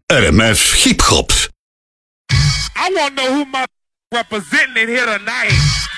RMF Hip Hop. I want to know who my representing here tonight.